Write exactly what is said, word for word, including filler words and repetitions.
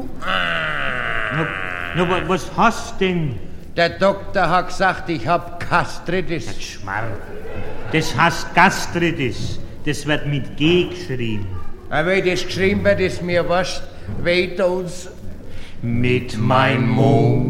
Na, na, wa- was hast denn? Der Doktor hat gesagt, ich hab Gastritis. Schmarr. Das heißt Gastritis. Das wird mit G geschrieben. Aber wenn das geschrieben wird, ist mir wurscht. Weht uns Mit mein Mond.